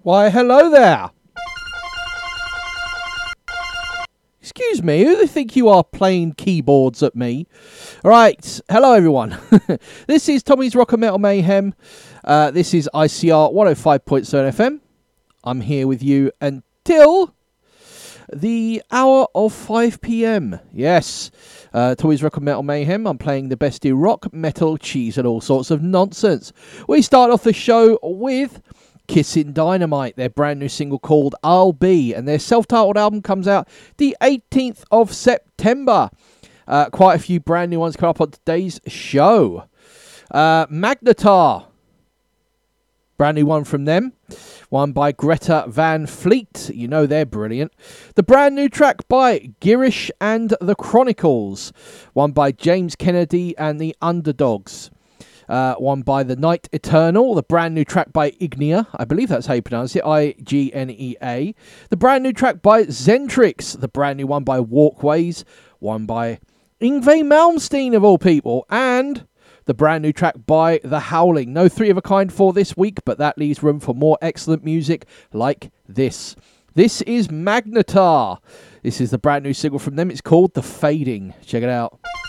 Why, hello there. Excuse me, who do you think you are playing keyboards at me? Alright, hello everyone. This is Tommy's Rock and Metal Mayhem. This is ICR 105.7 FM. I'm here with you until the hour of 5 p.m. Yes, Tommy's Rock and Metal Mayhem. I'm playing the best in rock, metal, cheese and all sorts of nonsense. We start off the show with Kissing Dynamite, their brand new single called I'll Be, and their self-titled album comes out the 18th of September. Quite a few brand new ones come up on today's show. Magnetar, brand new one from them, one by Greta Van Fleet, you know they're brilliant. The brand new track by Girish and the Chronicles, one by James Kennedy and the Underdogs. One by The Night Eternal, the brand new track by Ignea, I believe that's how you pronounce it, Ignea. The brand new track by Zentrix, the brand new one by Walkways, one by Yngwie Malmsteen of all people, and the brand new track by The Howling. No three of a kind for this week, but that leaves room for more excellent music like this. This is Magnetar. This is the brand new single from them. It's called The Fading. Check it out.